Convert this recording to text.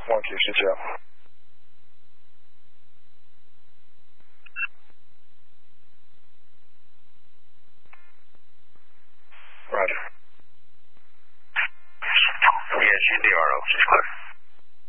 问题是这样。Right. Yes, you do, Arnold.